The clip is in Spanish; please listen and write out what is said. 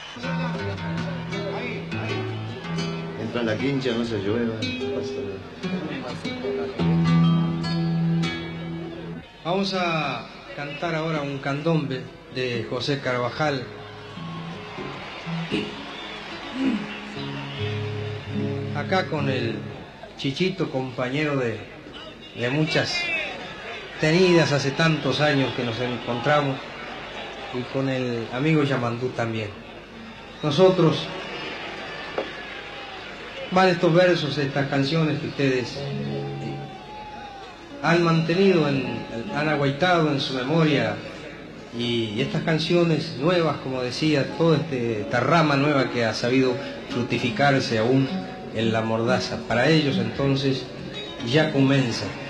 Entra en la quincha, no se llueva, no pasa nada. Vamos a cantar ahora un candombe de José Carvajal. Acá con el Chichito, compañero de muchas tenidas hace tantos años que nos encontramos, y con el amigo Yamandú también. Nosotros, van estos versos, estas canciones que ustedes han mantenido, han agüitado en su memoria, y estas canciones nuevas, como decía, toda esta rama nueva que ha sabido fructificarse aún en la mordaza. Para ellos entonces ya comienza